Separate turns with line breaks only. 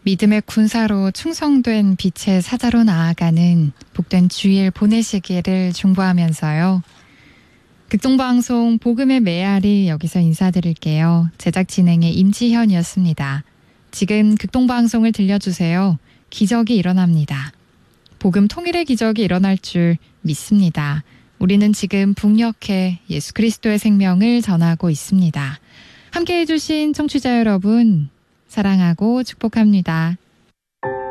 믿음의 군사로 충성된 빛의 사자로 나아가는 복된 주일 보내시기를 중보하면서요. 극동방송 복음의 메아리 여기서 인사드릴게요. 제작 진행의 임지현이었습니다. 지금 극동방송을 들려주세요. 기적이 일어납니다. 복음 통일의 기적이 일어날 줄 믿습니다. 우리는 지금 북녘에 예수 그리스도의 생명을 전하고 있습니다. 함께해 주신 청취자 여러분, 사랑하고 축복합니다.